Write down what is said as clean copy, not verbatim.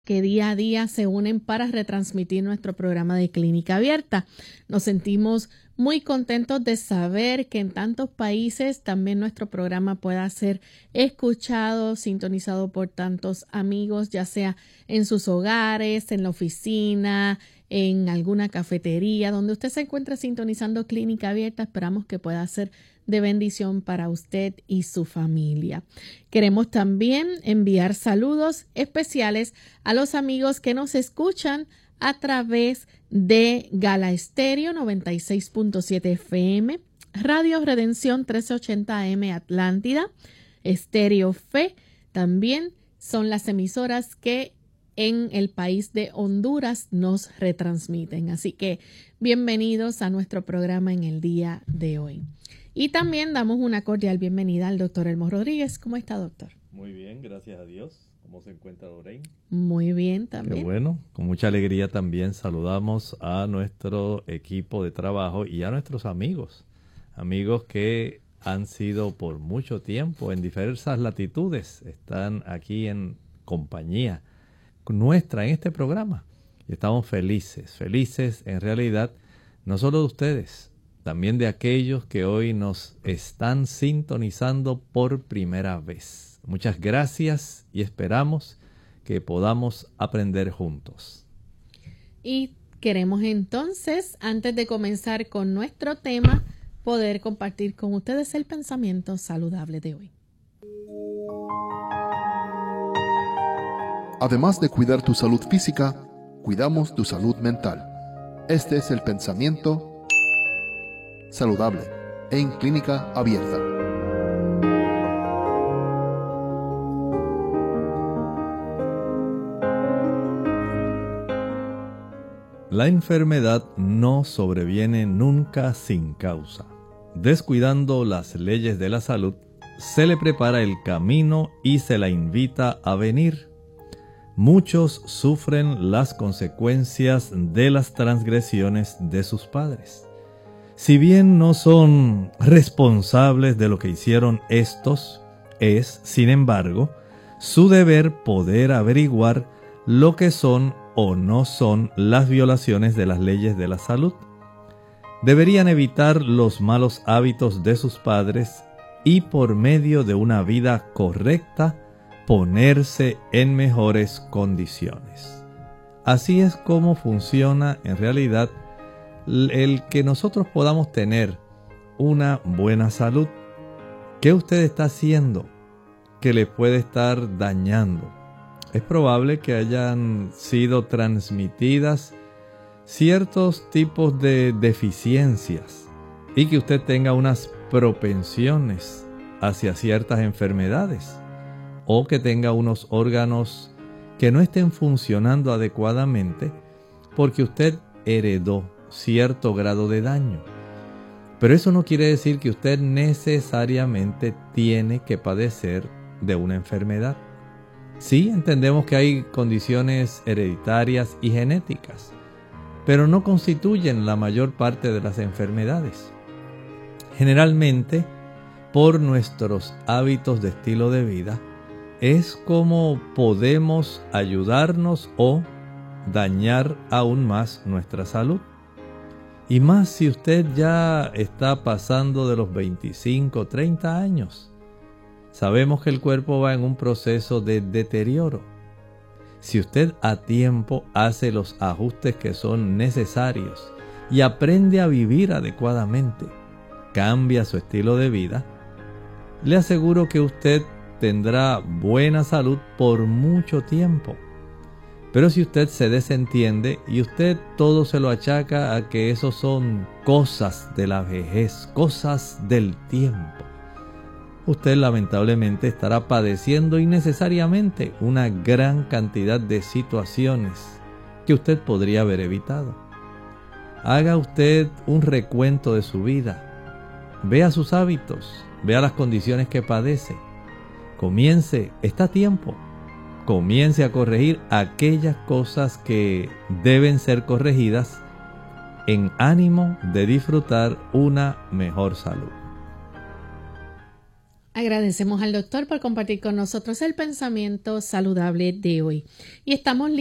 que día a día se unen para retransmitir nuestro programa de Clínica Abierta. Nos sentimos muy contentos de saber que en tantos países también nuestro programa pueda ser escuchado, sintonizado por tantos amigos, ya sea en sus hogares, en la oficina, en alguna cafetería, donde usted se encuentre sintonizando Clínica Abierta. Esperamos que pueda ser de bendición para usted y su familia. Queremos también enviar saludos especiales a los amigos que nos escuchan a través de Gala Estéreo 96.7 FM, Radio Redención 1380 AM Atlántida, Estéreo Fe. También son las emisoras que en el país de Honduras nos retransmiten. Así que bienvenidos a nuestro programa en el día de hoy. Y también damos una cordial bienvenida al doctor Elmo Rodríguez. ¿Cómo está, doctor? Muy bien, gracias a Dios. ¿Cómo se encuentra Lorraine? Muy bien también. Qué bueno. Con mucha alegría también saludamos a nuestro equipo de trabajo y a nuestros amigos. Amigos que han sido por mucho tiempo en diversas latitudes. Están aquí en compañía nuestra en este programa. Y estamos felices en realidad, no solo de ustedes, también de aquellos que hoy nos están sintonizando por primera vez. Muchas gracias y esperamos que podamos aprender juntos. Y queremos entonces, antes de comenzar con nuestro tema, poder compartir con ustedes el pensamiento saludable de hoy. Además de cuidar tu salud física, cuidamos tu salud mental. Este es el pensamiento saludable en Clínica Abierta. La enfermedad no sobreviene nunca sin causa. Descuidando las leyes de la salud, se le prepara el camino y se la invita a venir. Muchos sufren las consecuencias de las transgresiones de sus padres. Si bien no son responsables de lo que hicieron estos, es, sin embargo, su deber poder averiguar lo que son o no son las violaciones de las leyes de la salud. Deberían evitar los malos hábitos de sus padres y por medio de una vida correcta, ponerse en mejores condiciones. Así es como funciona en realidad el que nosotros podamos tener una buena salud. ¿Qué usted está haciendo que le puede estar dañando? Es probable que hayan sido transmitidas ciertos tipos de deficiencias y que usted tenga unas propensiones hacia ciertas enfermedades o que tenga unos órganos que no estén funcionando adecuadamente porque usted heredó cierto grado de daño. Pero eso no quiere decir que usted necesariamente tiene que padecer de una enfermedad. Sí, entendemos que hay condiciones hereditarias y genéticas, pero no constituyen la mayor parte de las enfermedades. Generalmente, por nuestros hábitos de estilo de vida, es como podemos ayudarnos o dañar aún más nuestra salud. Y más si usted ya está pasando de los 25, 30 años. Sabemos que el cuerpo va en un proceso de deterioro. Si usted a tiempo hace los ajustes que son necesarios y aprende a vivir adecuadamente, cambia su estilo de vida, le aseguro que usted tendrá buena salud por mucho tiempo. Pero si usted se desentiende y usted todo se lo achaca a que eso son cosas de la vejez, cosas del tiempo, usted lamentablemente estará padeciendo innecesariamente una gran cantidad de situaciones que usted podría haber evitado. Haga usted un recuento de su vida. Vea sus hábitos, vea las condiciones que padece. Comience, está a tiempo. Comience a corregir aquellas cosas que deben ser corregidas en ánimo de disfrutar una mejor salud. Agradecemos al doctor por compartir con nosotros el pensamiento saludable de hoy. Y estamos